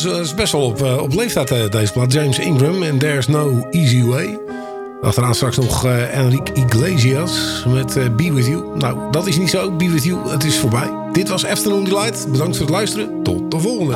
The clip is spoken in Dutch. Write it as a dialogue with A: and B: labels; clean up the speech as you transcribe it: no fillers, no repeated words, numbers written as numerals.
A: is best wel op leeftijd deze plaat. James Ingram en There's No Easy Way. Achteraan straks nog Enrique Iglesias met Be With You. Nou, dat is niet zo. Be With You, het is voorbij. Dit was Afternoon Delight. Bedankt voor het luisteren. Tot de volgende.